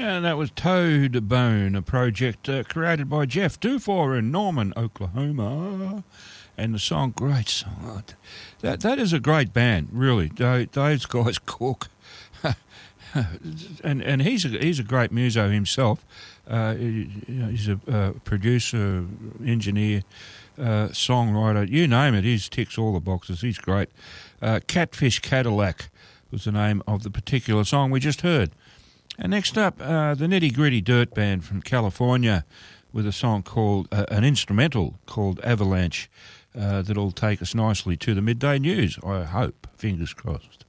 And that was Toe to Bone, a project created by Jeff Dufour in Norman, Oklahoma. And the song, great song. That is a great band, really. Those guys cook. and he's a great muso himself. He's a producer, engineer, songwriter, you name it. He ticks all the boxes. He's great. Catfish Cadillac was the name of the particular song we just heard. And next up, the Nitty Gritty Dirt Band from California with a song called, an instrumental called Avalanche, that'll take us nicely to the midday news, I hope. Fingers crossed.